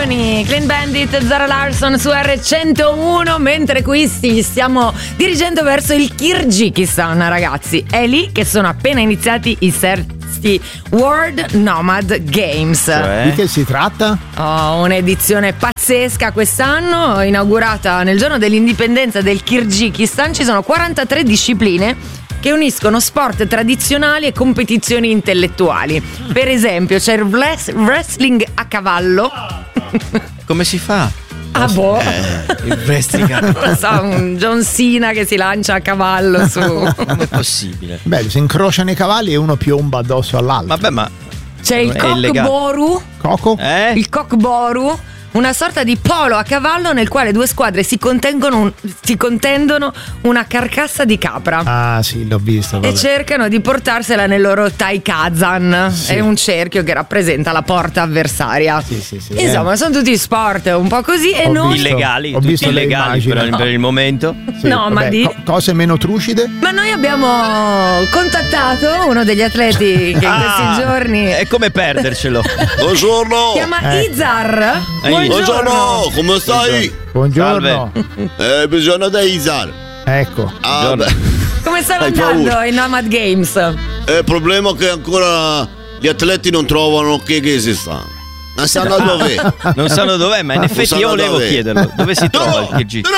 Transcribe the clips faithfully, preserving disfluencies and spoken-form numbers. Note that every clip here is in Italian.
canzoni, Clean Bandit, Zara Larsson su erre centouno, mentre qui ci stiamo dirigendo verso il Kirghizistan, ragazzi. È lì che sono appena iniziati i terzi World Nomad Games. Cioè? Di che si tratta? Oh, un'edizione pazzesca quest'anno, inaugurata nel giorno dell'indipendenza del Kirghizistan. Ci sono quarantatré discipline che uniscono sport tradizionali e competizioni intellettuali. Per esempio c'è il wrestling a cavallo. Come si fa? Ah boh, eh, il wrestling a cavallo. Non so, un John Cena che si lancia a cavallo su. Come è possibile? Beh, si incrociano i cavalli e uno piomba addosso all'altro. Vabbè, ma c'è il cockboru. Coco? Eh? Il cockboru, una sorta di polo a cavallo nel quale due squadre si contengono un, si contendono una carcassa di capra. Ah sì, l'ho visto. E vabbè. cercano di portarsela nel loro taikazan. Sì. È un cerchio che rappresenta la porta avversaria. Sì, sì, sì, Insomma, eh. sono tutti sport un po' così. E Ho noi visto. illegali, Ho tutti visto le illegali immagini. per, per il momento. Sì, No, ma vabbè, di- co- cose meno trucide? Ma noi abbiamo contattato uno degli atleti che in Ah, questi giorni è come perdercelo. Buongiorno. si chiama Eh. Izar. Eh, Buongiorno, come stai? Buongiorno. Eh, bisogno di Izar. Ecco. Ah, Buongiorno. beh. Come stanno Hai andando paura? i Nomad Games? Eh, il problema è che ancora gli atleti non trovano che Kirghizistan. Ma sanno dove? Non sanno dov'è, ma in effetti sanno io volevo dov'è. chiederlo. Dove si trova il Kirghizistan?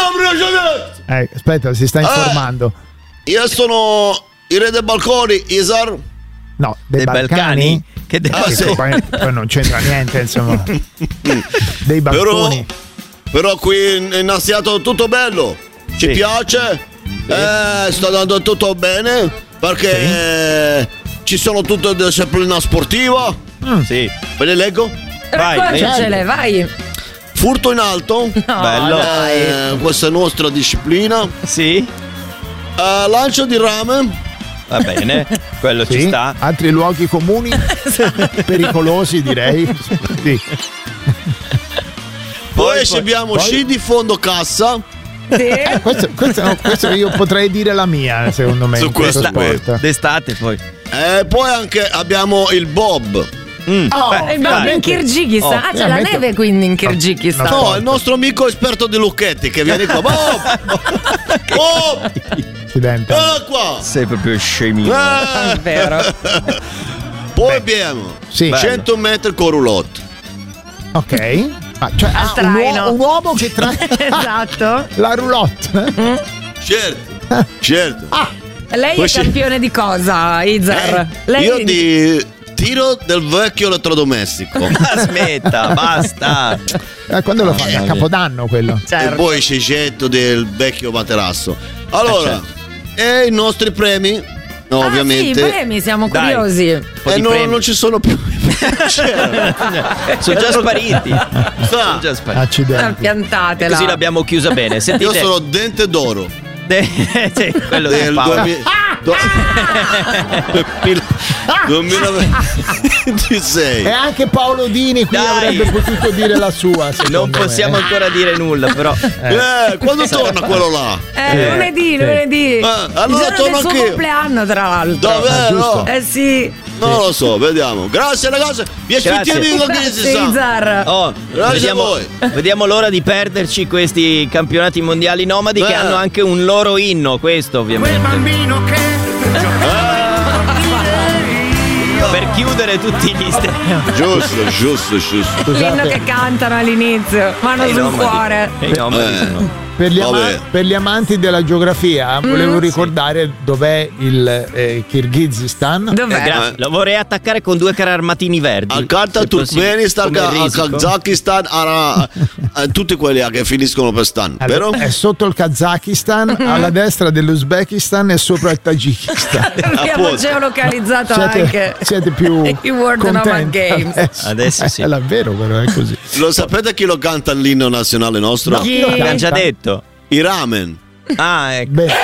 Eh, aspetta, si sta informando. Io sono il re dei balconi, Izar. No, dei, Dei Balcani? Balcani? Che dei Ah, Che sì. poi, poi non c'entra niente, insomma. Dei Però, balconi. però qui in innanzitutto tutto bello. Ci Sì. piace. Eh, sta andando tutto bene. Perché ci sono tutte le discipline sportive. Sì. Ve le leggo? Vai, Raccontacele, vai. Furto in alto. No, Bello. dai. Eh, questa è nostra disciplina. Sì. Eh, lancio di rame. Va bene, quello Sì? ci sta. Altri luoghi comuni? Pericolosi, direi. Sì. Poi, Poi- ci abbiamo poi- sci di fondo cassa. Sì. Questo, questo, no, questo io potrei dire la mia, secondo me. Su in questo questo qui. sport. D'estate poi. E poi anche abbiamo il bob. Mm. Oh, Beh, E il dai. in Kirghizistan. Oh, ah, c'è la veramente- neve quindi in Kirghizistan. No, No, il nostro amico esperto di Lucchetti che viene qua. Bob! Bob! Accidente. Vieni qua! Sei proprio scemino. Eh. È vero. Poi abbiamo Sì. cento metri con roulotte. Ok. Ah, cioè, ah, un, traino. uo- un uomo che tra Esatto. la roulotte. Certo, certo. Lei Poi è sì. campione di cosa, Izar? Eh, Lei Io di tiro del vecchio elettrodomestico. Ah, smetta, basta. Eh, quando lo fai? A Capodanno quello. E Certo. poi il cecetto del vecchio materasso. Allora, e i nostri premi? No, Ah, ovviamente. sì, premi, siamo Dai. curiosi. Un po' Eh, di no, premi. non ci sono più. C'era. Sono già spariti. Sono già spariti. Ah, Accidenti. piantatela. Così l'abbiamo chiusa bene. Io Sentite. sono dente d'oro. De- sì, quello del Del Paolo. duemila do- duemilaventisei. E anche Paolo Dini qui Dai. avrebbe potuto dire la sua. secondo Non possiamo me. ancora dire nulla, però. Eh, quando torna quello là? Eh, lunedì, lunedì. Eh, allora Il giorno torno del suo anch'io. compleanno, tra l'altro. Davvero? Eh sì. Non lo so, vediamo. Grazie ragazzi. Vi Grazie. aspettiamo con Grazie, Izar. Oh, Grazie vediamo, a voi. vediamo l'ora di perderci questi campionati mondiali nomadi che Eh. hanno anche un loro inno, questo ovviamente. bambino che Per chiudere tutti gli st- Giusto, giusto, giusto. L'inno che cantano all'inizio. Mano Eh, i sul nomadi. cuore. Eh, i nomadi Eh. sono- Per gli, ama- Vabbè. per gli amanti della geografia, volevo ricordare dov'è il eh, Kirghizistan. Dov'è? Eh, grazie. Lo vorrei attaccare con due carri armatini verdi. Accanto se al Turkmenistan, possibile. Come al risico. Kazakistan, a, a tutti quelli che finiscono per stan. Allora, Vero? è sotto il Kazakistan, alla destra dell'Uzbekistan e sopra il Tagikistan. Abbiamo appunto. geolocalizzato Siete, anche siete più i World Nomad contenti Games. adesso. Adesso sì. È davvero, però è così. Lo sapete chi lo canta l'inno nazionale nostro? No. Chi? L'hanno già detto. I ramen. Ah, ecco. Beh,